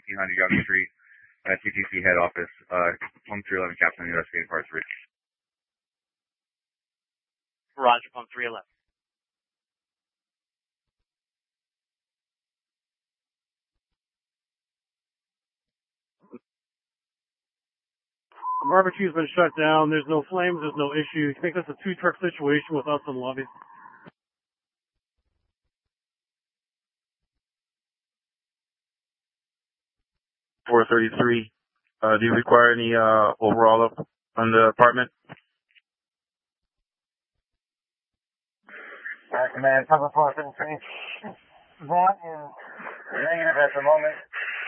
1500 Young Street, TTC head office, Pump 311, Captain investigating parts. Roger, Pump 311. Barbecue's been shut down. There's no flames. There's no issue. I think that's a two-truck situation with us in the lobby. $433. Do you require any overall up on the apartment? Command, cover 433. That is negative at the moment.